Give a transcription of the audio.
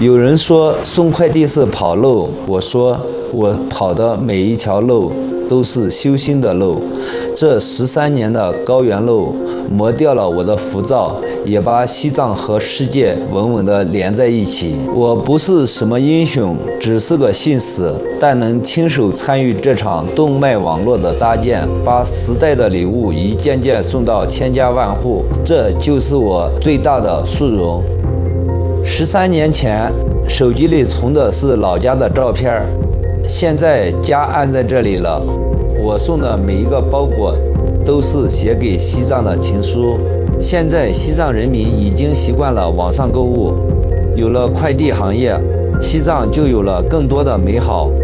有人说送快递是跑路，我说我跑的每一条路都是修心的路。这13年的高原路磨掉了我的浮躁，也把西藏和世界稳稳地连在一起。我不是什么英雄，只是个信使，但能亲手参与这场动脉网络的搭建，把时代的礼物一件件送到千家万户，这就是我最大的殊荣。13年前，手机里存的是老家的照片，现在家安在这里了。我送的每一个包裹都是写给西藏的情书。现在西藏人民已经习惯了网上购物，有了快递行业，西藏就有了更多的美好。